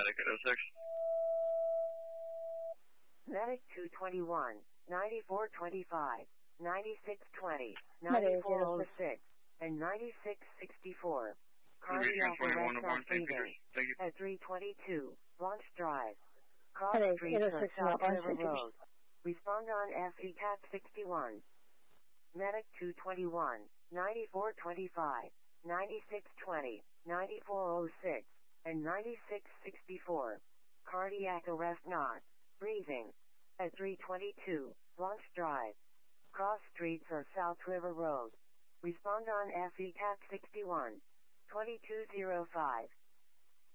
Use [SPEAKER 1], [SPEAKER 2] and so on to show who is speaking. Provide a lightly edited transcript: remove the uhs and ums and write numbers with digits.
[SPEAKER 1] Medic 806.
[SPEAKER 2] Medic 221, 9425, 9620,
[SPEAKER 3] Medic
[SPEAKER 2] 9406, and 9664. Cardiac
[SPEAKER 1] 21
[SPEAKER 2] arrest
[SPEAKER 1] to 1.
[SPEAKER 2] not
[SPEAKER 1] Thank you.
[SPEAKER 2] breathing.
[SPEAKER 1] Thank you.
[SPEAKER 2] At 322, Launch Drive. Cross
[SPEAKER 3] Medic
[SPEAKER 2] Street or
[SPEAKER 3] 806
[SPEAKER 2] South
[SPEAKER 3] Launch
[SPEAKER 2] River
[SPEAKER 3] Drive.
[SPEAKER 2] Road. Respond on FE Cat 61. Medic 221, 9425, 9620, 9406, and 9664. Cardiac arrest not breathing. At 322, Launch Drive. Cross Streets or South River Road. Respond on FE Cat 61. 2205.